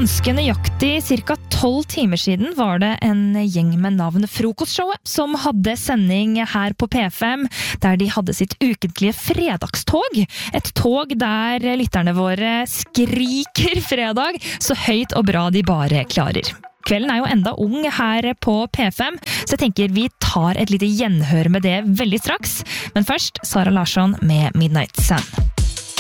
Ganske nøyaktig cirka 12 timer siden var det en gjeng med navn Frokostshowet som hadde sending her på P5, der de hadde sitt ukentlige fredagstog. Et tog der lytterne våre skriker fredag så høyt og bra de bare klarer. Kvelden er jo enda ung her på P5, så jeg tenker vi tar et lite gjenhør med det veldig straks. Men først Sara Larsson med Midnight Sun.